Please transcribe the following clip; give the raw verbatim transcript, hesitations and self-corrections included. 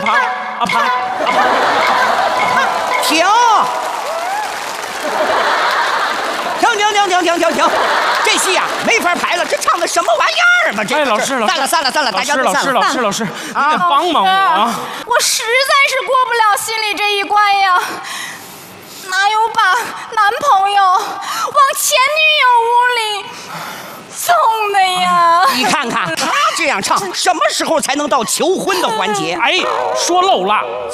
啪啊啪啊啪！ 停！停停停停停停停！这戏呀、啊、没法排了，这唱的什么玩意儿嘛？这哎，老师，老师， 散了散了散了，大家都散了。 老师，老师，老师，你得帮帮我啊！ 我实在是过不了心里这一关呀。哪有把男朋友往前女友屋里送的呀？ 你看看他这样唱，什么时候才能到求婚的环节？ 哎，说漏了。